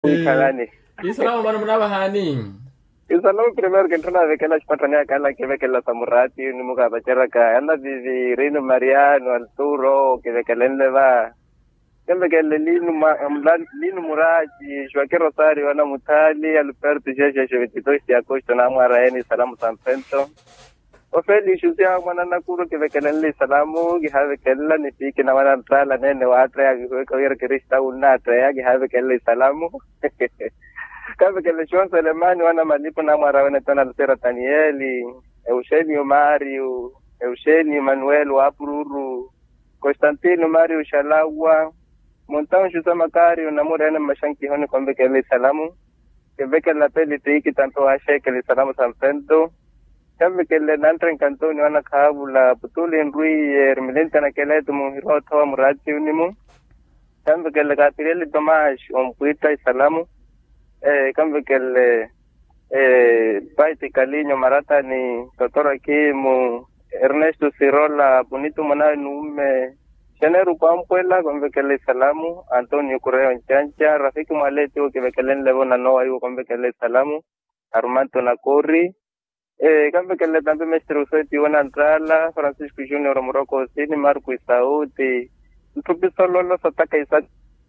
Kalani. Isalamu manu mnabahani. Isalamu primero que entrona de que la patania kala que ve que la samurati ni muga bachara ka anda vivi Reino Mariano Arturo que de que le va. Kembe que le linu muraji Joaquín Rosario ana mutali Alberto Jeje Jevetito ya costo na mwaraeni salamu sampento. Ofeli shusia mwana nakuru que de que le salamu que have que la ni piki na wana trala nene wa atra que ko Krista una atra que have que le salamu. Kabe que le chon Selemani wana malipo na mwaraeni tana Lutera Danieli, Eugenio Mario, Eugenio Manuel Wapururu, Constantino Mario Shalawa, Montão José Macario na Morena Machanki honi kombe que le salamu. Que ve que la peli te iki tanto ashe que le salamu sanfento. Kabe que le nantra en Cantoni wana kabula putuli nrui ermilenta na kele tumu hiroto murati unimu. Kabe que le Gabriel Tomás ompuita y salamu. Kabe que le Paiti Caliño Marata ni Doctor Akimu Ernesto Cirola Bonito Manawe Nume Cheneru Pampuela kombe que le salamu. Antonio Correo Enchancha Rafiki Maleti que ve que le lebona no ayu kombe que le salamu. Armando Nakori kambe que le tambe mestre useti wana entrala Francisco Junior Morocco Sini Marco Isauti Professor Lolo Sataka Isa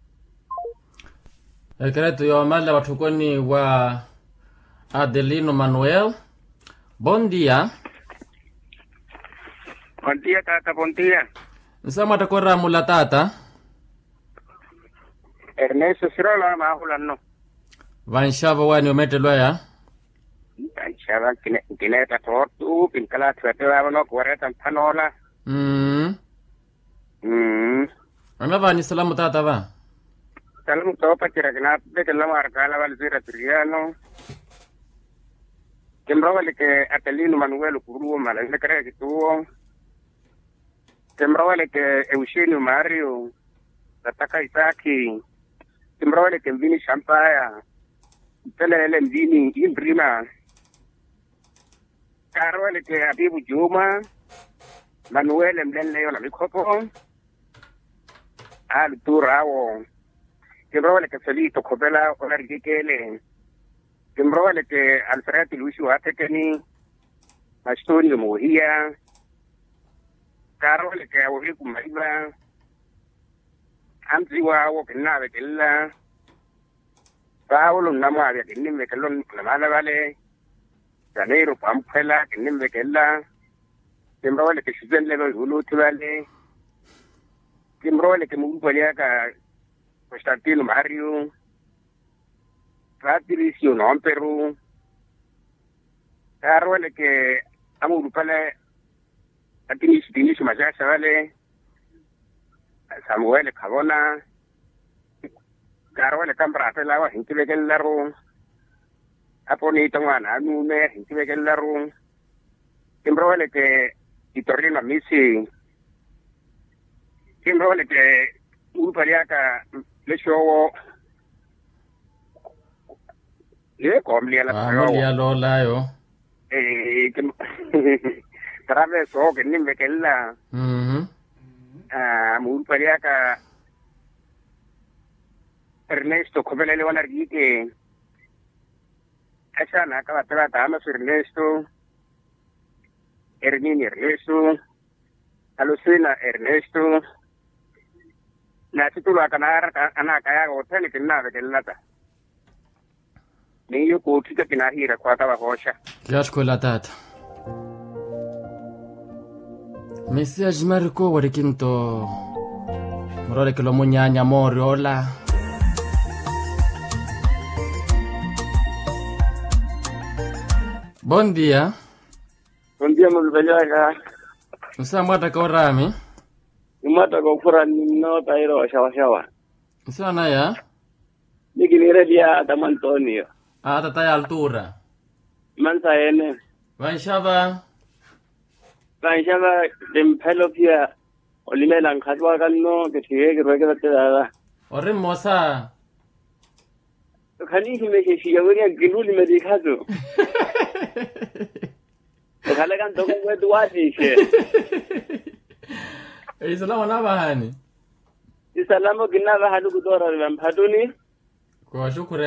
Credo yo mala watukoni wa Adelino Manuel. Bom dia. Bom dia, tata, bom dia. Nsama takora mula tata. Ernesto Cirola mahulano. Vanshava wani umetelwaya. Vanshava kineta tortu pinkala twetewa no kwareta panola. Anava ni salamu tata va. Salamu topa tiragna de que la marcala valzira triano. Tembrowale que Adelino Manuel Kuru mala ne cree que tuvo. Tembrowale que Eugenio Mario Sataka Isaki. Tembrowale que Vini Champaya. Tele Vini Imprima. Carole que Abibu Juma. Manuel Mlenle yo la mikopo. Al Turao. Tembrowale que Felito Copela o la Rikele. Tembrowale que Alfredo Luis Watekeni. Astorio Mohia. Carole que Auri Kumaiba. Antiwa o que nada que la. Paulo Namwa que nimbe que lo mala vale. Janeiro Pampela que nimbe que la. Tembrowale que Susan Level Ulutu vale. Tembrowale que Mumpaliaka Constantino Mario. Patricio non Peru. Carole que Amurupale Atinis Majasa vale. Samuel Cabona. Carole Cambratela hintibe que laro. Aponito mana nume hintibe que laro. Timbrole que Itorrino Misi. Timbrole que Upariaka le show. Le comlia la lola yo. Traveso que nimbe que la. Upariaka Ernesto Copela le van a que esa na acaba tratando Ernesto Hermini Ernesto Alucina Ernesto na titulo akanar ana kaya hotel que nada que lata ni yo kutika kinahira kwa kaba hosha Yashko la tata. Message Marco warikinto Morole que lo muñaña moriola. Bom dia. Bom dia mulbelaga. Nsamata korami. Imata ko furani no tairo shawa. Nsana ya? Nikinire dia Antonio. Tata ya altura. Mansa ene. Vanshava dempelo pia olimela ngkhadwa kanno ke thiye ke reke bate dada. Ore mosa. Khali hime ke shiya wori giluli me dikhazo. Khala kan to ko duati she. Isalamu nabahani. Isalamu ginaba halu kudora bamphaduni. Kwa shukuru.